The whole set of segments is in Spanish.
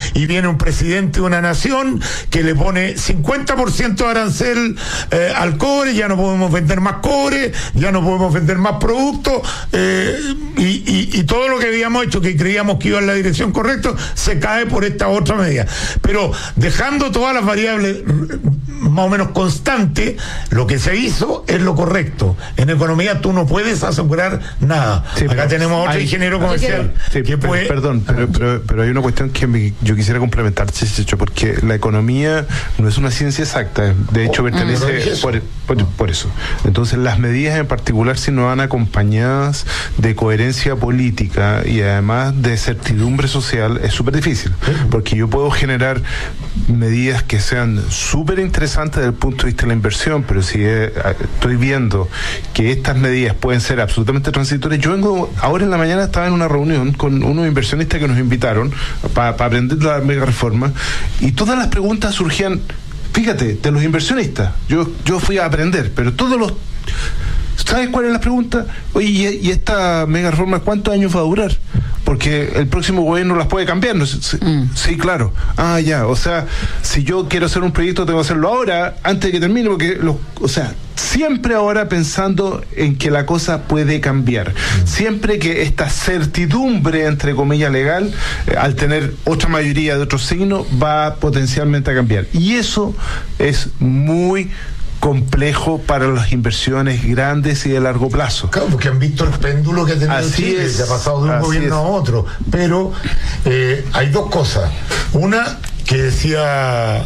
y viene un presidente de una nación que le pone 50% de arancel al cobre, ya no podemos vender más cobre, ya no podemos vender más productos, y todo lo que habíamos hecho, que creíamos que iba en la dirección correcta, se cae por esta otra medida. Pero dejando todas las variables más o menos constantes, lo que se hizo es lo correcto. En economía tú no puedes asegurar nada. Sí, acá tenemos otro ingeniero comercial que puede... Perdón, pero hay una cuestión que yo quisiera complementar, Checho, porque la economía no es una ciencia exacta, de hecho pertenece por eso. Entonces las medidas en particular, si no van acompañadas de coherencia política y además de certidumbre social, es súper difícil, porque yo puedo generar medidas que sean súper interesantes desde el punto de vista de la inversión, pero si estoy viendo que estas medidas pueden ser absolutamente transitorias. Yo vengo, ahora en la mañana estaba en una reunión con unos inversionistas que nos invitaron para aprender la mega reforma, y todas las preguntas surgían, fíjate, de los inversionistas. Yo fui a aprender, pero ¿sabes cuál es la pregunta? Oye, ¿y esta mega reforma cuántos años va a durar? Porque el próximo gobierno las puede cambiar, ¿no? Sí, claro. Ya, o sea, si yo quiero hacer un proyecto tengo que hacerlo ahora, antes de que termine, porque, siempre ahora pensando en que la cosa puede cambiar. Siempre que esta certidumbre, entre comillas, legal, al tener otra mayoría de otro signo, va potencialmente a cambiar. Y eso es muy complejo para las inversiones grandes y de largo plazo. Claro, porque han visto el péndulo que ha tenido Chile, se ha pasado de un gobierno a otro. Pero hay dos cosas. Una, que decía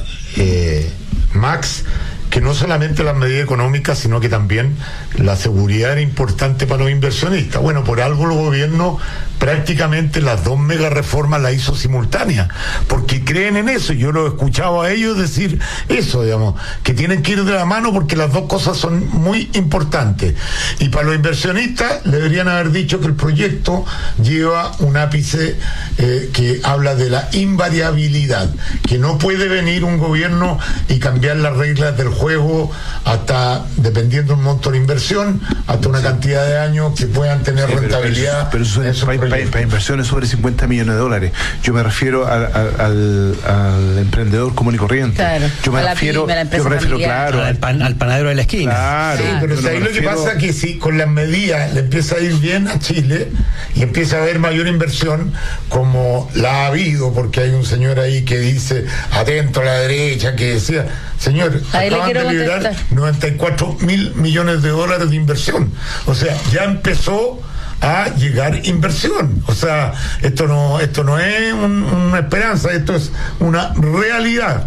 Max, que no solamente las medidas económicas, sino que también la seguridad era importante para los inversionistas. Bueno, por algo el gobierno prácticamente las dos mega reformas las hizo simultáneas, porque creen en eso. Yo lo he escuchado a ellos decir eso, digamos, que tienen que ir de la mano porque las dos cosas son muy importantes. Y para los inversionistas le deberían haber dicho que el proyecto lleva un ápice que habla de la invariabilidad, que no puede venir un gobierno y cambiar las reglas del juego hasta, dependiendo del monto de inversión, hasta una cantidad de años que puedan tener rentabilidad. Pero eso es para inversiones sobre 50 millones de dólares. Yo me refiero al emprendedor común y corriente. Claro. Yo me refiero, claro, al panadero de la esquina. Claro. Sí, pero ahí lo que pasa es que si con las medidas le empieza a ir bien a Chile y empieza a haber mayor inversión, como la ha habido, porque hay un señor ahí que dice, atento a la derecha, que decía, señor, acaban de liberar 94.000 millones de dólares de inversión. O sea, ya empezó a llegar inversión. O sea, esto no es una esperanza, esto es una realidad.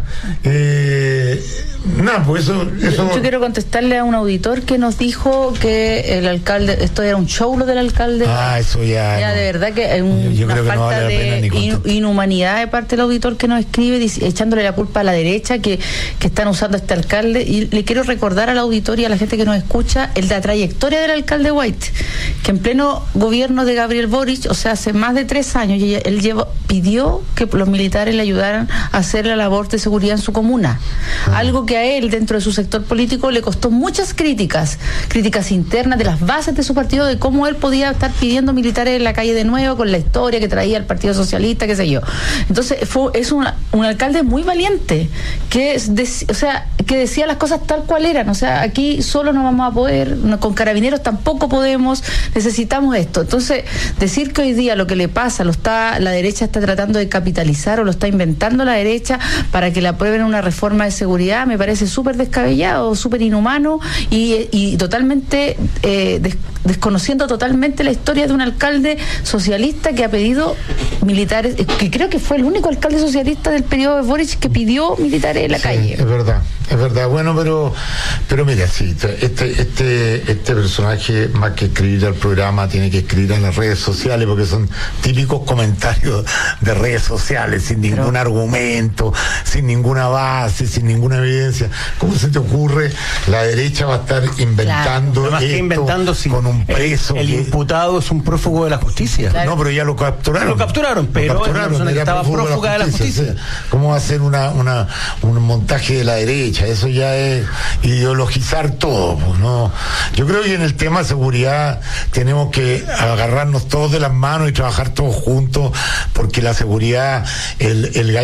Pues eso. Yo quiero contestarle a un auditor que nos dijo que el alcalde, esto era un show lo del alcalde. Eso ya. Ya, no. De verdad que hay una falta de inhumanidad de parte del auditor que nos escribe, echándole la culpa a la derecha que están usando a este alcalde. Y le quiero recordar al auditor y a la gente que nos escucha la trayectoria del alcalde White, que en pleno gobierno de Gabriel Boric, o sea, hace más de 3 años, él pidió que los militares le ayudaran a hacer la labor de seguridad en su comuna. Algo que a él, dentro de su sector político, le costó muchas críticas internas de las bases de su partido, de cómo él podía estar pidiendo militares en la calle de nuevo, con la historia que traía el Partido Socialista, qué sé yo. Entonces, es un alcalde muy valiente, que decía las cosas tal cual eran. O sea, aquí solo no vamos a poder, con carabineros tampoco podemos, necesitamos esto. Entonces, decir que hoy día lo que le pasa, la derecha está tratando de capitalizar o lo está inventando la derecha para que le aprueben una reforma de seguridad, me parece súper descabellado, súper inhumano y totalmente desconociendo totalmente la historia de un alcalde socialista que ha pedido militares, que creo que fue el único alcalde socialista del periodo de Boric que pidió militares en la calle. Es verdad. Bueno, pero mira, sí, este personaje, más que escribir al programa, tiene que escribir en las redes sociales, porque son típicos comentarios de redes sociales, sin ningún argumento, sin ninguna base, sin ninguna evidencia. ¿Cómo se te ocurre? La derecha va a estar inventando esto con un preso. El imputado es un prófugo de la justicia. Claro. No, pero ya lo capturaron. Pero es una persona que estaba prófuga de la justicia. O sea, ¿cómo va a ser un montaje de la derecha? Eso ya es ideologizar todo, pues, ¿no? Yo creo que en el tema de seguridad tenemos que agarrarnos todos de las manos y trabajar todos juntos, porque la seguridad, el